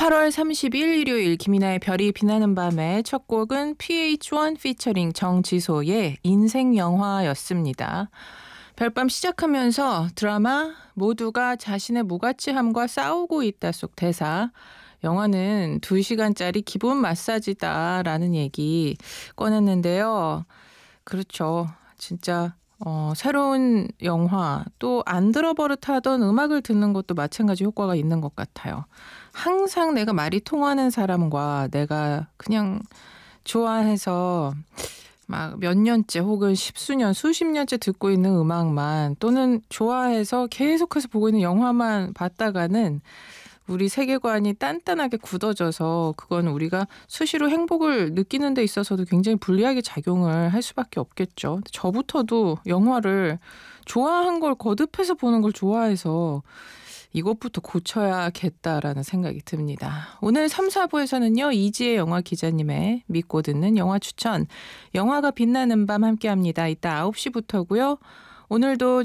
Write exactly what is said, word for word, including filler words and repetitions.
팔월 삼십일 일요일 김이나의 별이 빛나는 밤의 첫 곡은 피에이치원 피처링 정지소의 인생영화였습니다. 별밤 시작하면서 드라마 모두가 자신의 무가치함과 싸우고 있다 속 대사, 영화는 두 시간짜리 기분 마사지다라는 얘기 꺼냈는데요. 그렇죠. 진짜 어, 새로운 영화, 또 안 들어버릇하던 음악을 듣는 것도 마찬가지 효과가 있는 것 같아요. 항상 내가 말이 통하는 사람과 내가 그냥 좋아해서 막 몇 년째 혹은 십수년, 수십 년째 듣고 있는 음악만, 또는 좋아해서 계속해서 보고 있는 영화만 봤다가는 우리 세계관이 단단하게 굳어져서 그건 우리가 수시로 행복을 느끼는 데 있어서도 굉장히 불리하게 작용을 할 수밖에 없겠죠. 저부터도 영화를 좋아한 걸 거듭해서 보는 걸 좋아해서 이것부터 고쳐야겠다라는 생각이 듭니다. 오늘 삼, 사부에서는요. 이지혜 영화 기자님의 믿고 듣는 영화 추천, 영화가 빛나는 밤 함께합니다. 이따 아홉 시부터고요. 오늘도